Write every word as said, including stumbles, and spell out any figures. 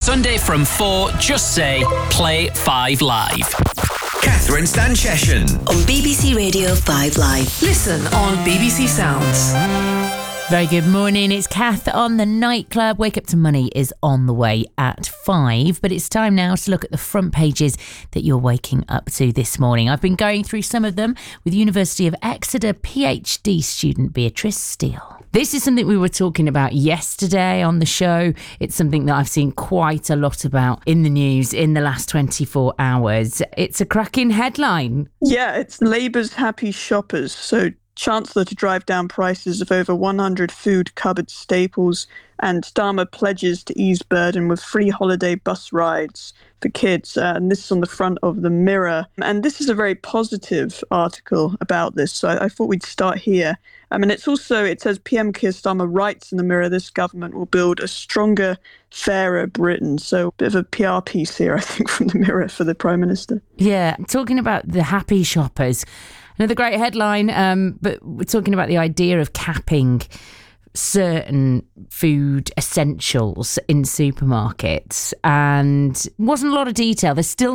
Sunday from four, just say Play five Live. Catherine Stanchession on B B C Radio five Live. Listen on B B C Sounds. Very good morning. It's Kath on the Nightclub. Wake Up to Money is on the way at five, but it's time now to look at the front pages that you're waking up to this morning. I've been going through some of them with University of Exeter PhD student Beatrice Steele. This is something we were talking about yesterday on the show. It's something that I've seen quite a lot about in the news in the last twenty-four hours. It's a cracking headline. Yeah, it's Labour's happy shoppers. So Chancellor to drive down prices of over one hundred food cupboard staples, and Starmer pledges to ease burden with free holiday bus rides for kids. Uh, and this is on the front of the Mirror. And this is a very positive article about this, so I, I thought we'd start here. I mean, it's also, it says P M Keir Starmer writes in the Mirror, this government will build a stronger, fairer Britain. So a bit of a P R piece here, I think, from the Mirror for the Prime Minister. Yeah, talking about the happy shoppers. Another great headline, um, but we're talking about the idea of capping certain food essentials in supermarkets, and wasn't a lot of detail. There's still